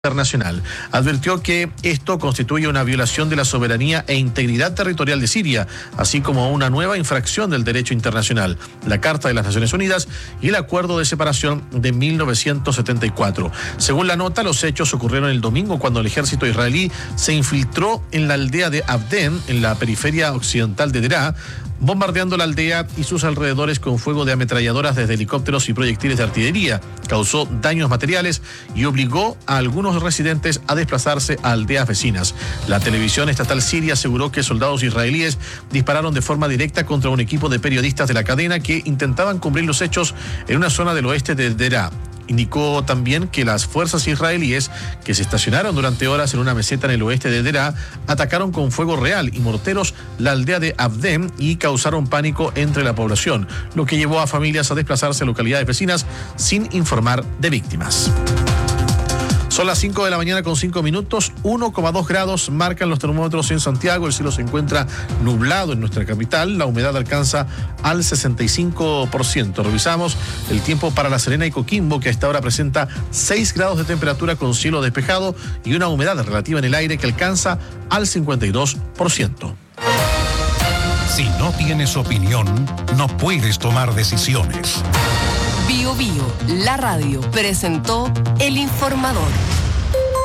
Internacional. Advirtió que esto constituye una violación de la soberanía e integridad territorial de Siria, así como una nueva infracción del derecho internacional, la Carta de las Naciones Unidas y el Acuerdo de Separación de 1974. Según la nota, los hechos ocurrieron el domingo cuando el ejército israelí se infiltró en la aldea de Abdeen, en la periferia occidental de Deraa, bombardeando la aldea y sus alrededores con fuego de ametralladoras desde helicópteros y proyectiles de artillería. Causó daños materiales y obligó a algunos residentes a desplazarse a aldeas vecinas. La televisión estatal siria aseguró que soldados israelíes dispararon de forma directa contra un equipo de periodistas de la cadena que intentaban cubrir los hechos en una zona del oeste de Deraa. Indicó también que las fuerzas israelíes, que se estacionaron durante horas en una meseta en el oeste de Deraa, atacaron con fuego real y morteros la aldea de Abdeen y causaron pánico entre la población, lo que llevó a familias a desplazarse a localidades vecinas sin informar de víctimas. Son las 5 de la mañana con 5 minutos, 1,2 grados marcan los termómetros en Santiago, el cielo se encuentra nublado en nuestra capital, la humedad alcanza al 65%. Revisamos el tiempo para La Serena y Coquimbo, que a esta hora presenta 6 grados de temperatura con cielo despejado y una humedad relativa en el aire que alcanza al 52%. Si no tienes opinión, no puedes tomar decisiones. Bio Bio, la radio, presentó El Informador.